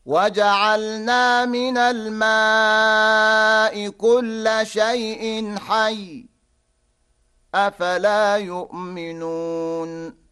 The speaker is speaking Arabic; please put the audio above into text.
وجعلنا من الماء كل شيء حي أفلا يؤمنون